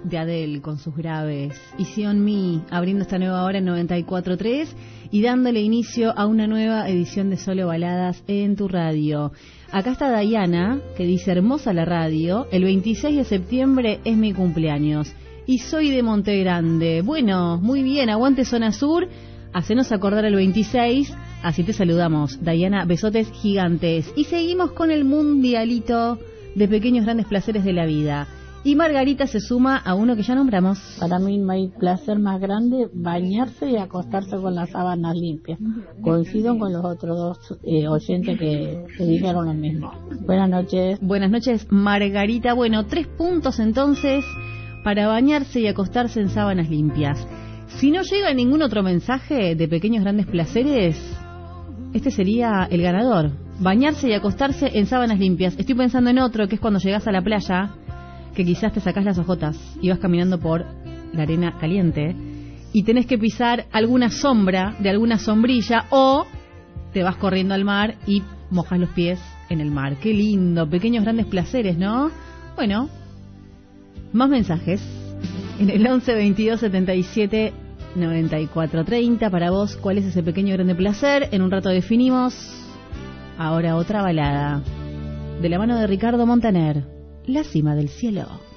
de Adele con sus graves. Y See On Me, abriendo esta nueva hora en 94.3 y dándole inicio a una nueva edición de Solo Baladas en tu radio. Acá está Diana, que dice: hermosa la radio, el 26 de septiembre es mi cumpleaños y soy de Monte Grande. Bueno, muy bien, aguante Zona Sur, hacenos acordar el 26, así te saludamos. Diana, besotes gigantes. Y seguimos con el mundialito de pequeños grandes placeres de la vida. Y Margarita se suma a uno que ya nombramos. Para mí no hay placer más grande bañarse y acostarse con las sábanas limpias. Coincido con los otros dos oyentes que dijeron lo mismo. Buenas noches. Buenas noches, Margarita. Bueno, 3 puntos entonces para bañarse y acostarse en sábanas limpias. Si no llega ningún otro mensaje de pequeños grandes placeres, este sería el ganador. Bañarse y acostarse en sábanas limpias. Estoy pensando en otro, que es cuando llegas a la playa, que quizás te sacás las ojotas y vas caminando por la arena caliente y tenés que pisar alguna sombra de alguna sombrilla, o te vas corriendo al mar y mojas los pies en el mar. Qué lindo, pequeños grandes placeres, ¿no? Bueno, más mensajes en el 11 22 77 94 30 para vos. ¿Cuál es ese pequeño grande placer? En un rato definimos. Ahora otra balada de la mano de Ricardo Montaner, La cima del cielo.